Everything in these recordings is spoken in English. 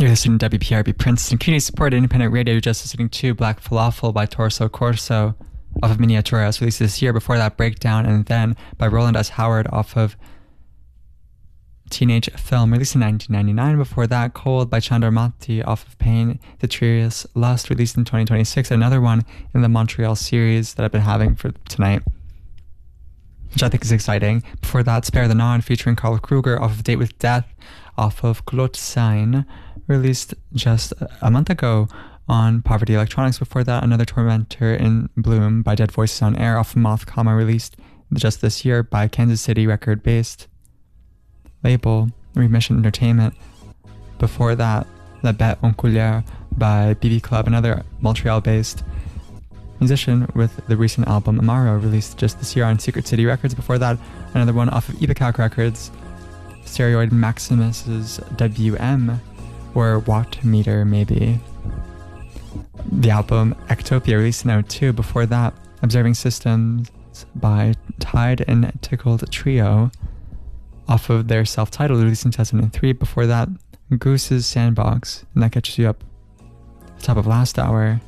You're listening to WPRB Princeton community-supported independent radio. You're just listening to Black Falafel by Torso Corso off of Miniaturas, released this year. Before that, Breakdown, and then by Roland S. Howard off of Teenage Film, released in 1999. Before that, Cold by Chandra Matti off of Pain, Detritus Lust, released in 2026. Another one in the Montreal series that I've been having for tonight, which I think is exciting. Before that, Spare the Non featuring Carl Kruger off of Date with Death off of Clot Sign, released just a month ago on Poverty Electronics. Before that, Another Tormentor in Bloom by Dead Voices on Air off of Moth Comma, released just this year by Kansas City record-based label Remission Entertainment. Before that, La Bête en Couleur by BB Club, another Montreal-based musician with the recent album Amaro, released just this year on Secret City Records. Before that, another one off of Epicac Records, Stereoid Maximus's WM, or Watt Meter maybe. The album Ectopia, released in 2002. Before that, Observing Systems by Tide and Tickled Trio off of their self-titled, released in 2003. Before that, Goose's Sandbox, and that catches you up at the top of last hour.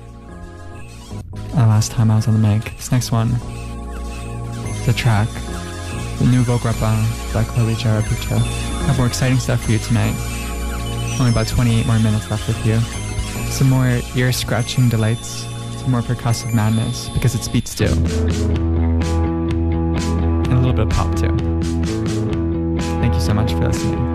Last time I was on the mic. This next one, the track, the Nouveau Grappin by Chloe Jarabucha. I have more exciting stuff for you tonight. Only about 28 more minutes left with you. Some more ear-scratching delights, some more percussive madness, because it's beats too. And a little bit of pop too. Thank you so much for listening.